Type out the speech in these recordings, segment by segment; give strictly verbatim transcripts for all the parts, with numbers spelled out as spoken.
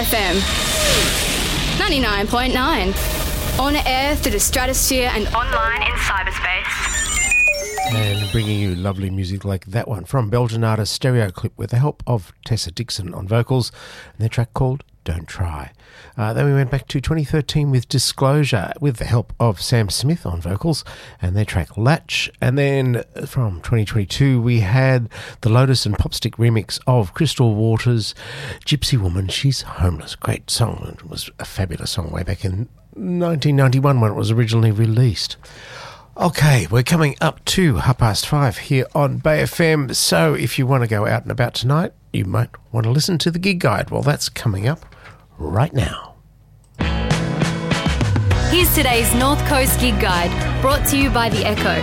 F M ninety-nine point nine. On air through the stratosphere and online in cyberspace. And bringing you lovely music like that one from Belgian artist Stereo Clip with the help of Tessa Dixon on vocals and their track called Don't Try. Uh, then we went back to twenty thirteen with Disclosure with the help of Sam Smith on vocals and their track Latch. And then from twenty twenty-two we had the Lotus and Popstick remix of Crystal Waters' Gypsy Woman, She's Homeless. Great song. It was a fabulous song way back in nineteen ninety-one when it was originally released. Okay, we're coming up to half past five here on Bay F M, so if you want to go out and about tonight, you might want to listen to the gig guide. Well, that's coming up right now. Here's today's North Coast Gig Guide, brought to you by The Echo.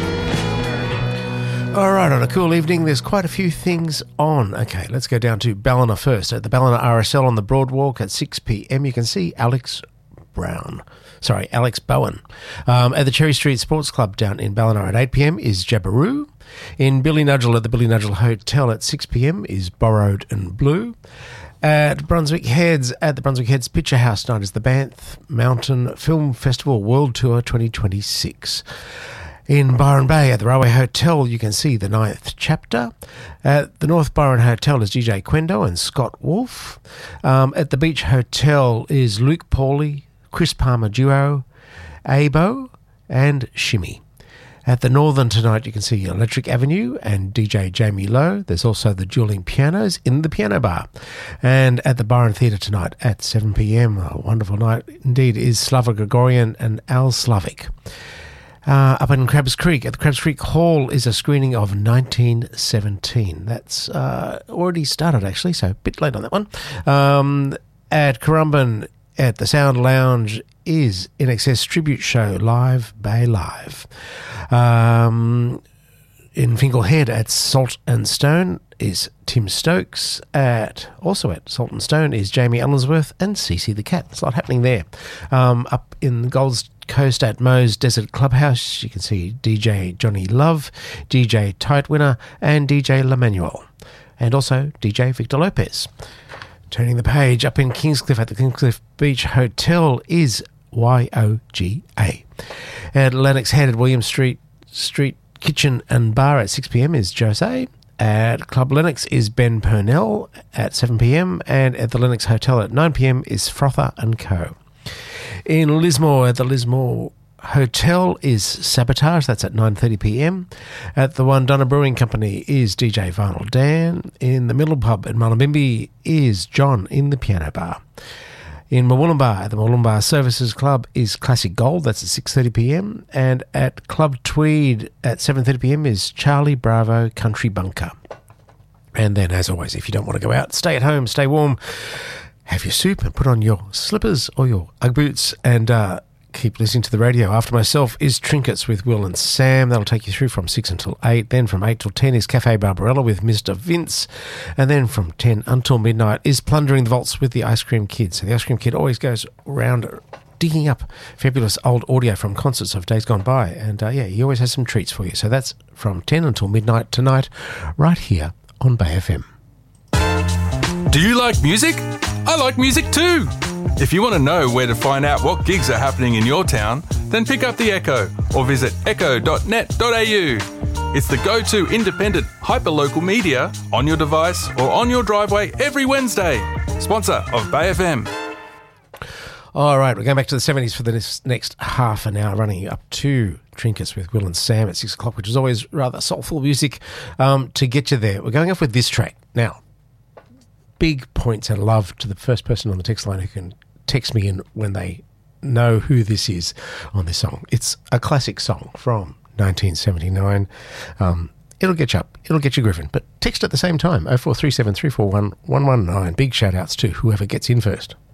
All right, on a cool evening, there's quite a few things on. Okay, let's go down to Ballina first. At the Ballina R S L on the Broadwalk at six p.m, you can see Alex Brown. Sorry, Alex Bowen. Um, at the Cherry Street Sports Club down in Ballina at eight p.m. is Jabberoo. In Billy Nudgel at the Billy Nudgel Hotel at six p.m. is Borrowed and Blue. At Brunswick Heads, at the Brunswick Heads Picture House night is the Banff Mountain Film Festival World Tour twenty twenty-six. In Byron Bay at the Railway Hotel, you can see the ninth chapter. At the North Byron Hotel is D J Quendo and Scott Wolf. Um, at the Beach Hotel is Luke Pauly, Chris Palmer Duo, Abo and Shimmy. At the Northern tonight you can see Electric Avenue and D J Jamie Lowe. There's also the dueling pianos in the piano bar. And at the Byron Theatre tonight at seven p.m, a wonderful night indeed, is Slava Gregorian and Al Slavic. Uh, up in Crabs Creek, at the Crabs Creek Hall, is a screening of nineteen seventeen. That's uh, already started actually, so a bit late on that one. Um, at Currumbin, at the Sound Lounge, is In Excess Tribute Show Live Bay Live. Um, in Finkelhead at Salt and Stone is Tim Stokes. At also at Salt and Stone is Jamie Allensworth and Cece the Cat. There's a lot happening there. Um, up in the Gold Coast at Moe's Desert Clubhouse, you can see D J Johnny Love, D J Tightwinner and D J Lamanuel, and also D J Victor Lopez. Turning the page, up in Kingscliff at the Kingscliff Beach Hotel is Y O G A. At Lennox Head at William Street Street Kitchen and Bar at six p.m. is Jose. At Club Lennox is Ben Purnell at seven p.m. and at the Lennox Hotel at nine p.m. is Frother and Co. In Lismore at the Lismore Hotel is Sabotage, that's at nine thirty p.m. At the Wandonna Brewing Company is D J Vinyl Dan. In the Middle Pub at Mullumbimby is John in the piano bar. In Mawullumbar at the Mawullumbar Services Club is Classic Gold, that's at six thirty p.m. And at Club Tweed at seven thirty p.m. is Charlie Bravo Country Bunker. And then, as always, if you don't want to go out, stay at home, stay warm, have your soup and put on your slippers or your Ugg boots and uh, keep listening to the radio. After myself is Trinkets with Will and Sam. That'll take you through from six until eight. Then from eight till ten is Cafe Barbarella with Mister Vince. And then from ten until midnight is Plundering the Vaults with the Ice Cream Kid. So the Ice Cream Kid always goes around digging up fabulous old audio from concerts of days gone by. And uh, yeah, he always has some treats for you. So that's from ten until midnight tonight, right here on Bay F M. Do you like music? I like music too. If you want to know where to find out what gigs are happening in your town, then pick up The Echo or visit echo dot net dot a u. It's the go-to independent hyper-local media on your device or on your driveway every Wednesday. Sponsor of Bay F M. All right, we're going back to the seventies for the next half an hour, running up to Trinkets with Will and Sam at six o'clock, which is always rather soulful music um, to get you there. We're going off with this track. Now, big points and love to the first person on the text line who can text me in when they know who this is on this song. It's a classic song from nineteen seventy-nine. Um, it'll get you up. It'll get you griffin. But text at the same time, oh four three seven, three four one, one one nine. Big shout-outs to whoever gets in first.